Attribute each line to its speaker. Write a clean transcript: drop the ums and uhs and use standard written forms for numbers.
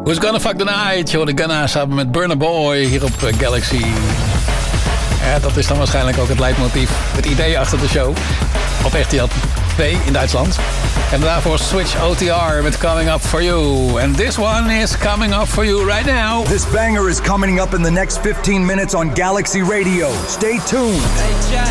Speaker 1: Who's Gonna Fuck the Night? Je hoorde Gunna samen met Burna Boy hier op Galaxy. Ja, dat is dan waarschijnlijk ook het leidmotief. Het idee achter de show. Op RTL 2 in Duitsland. En daarvoor Switch OTR met Coming Up For You. And this one is coming up for you right now.
Speaker 2: This banger is coming up in the next 15 minutes on Galaxy Radio. Stay tuned.
Speaker 3: Hey,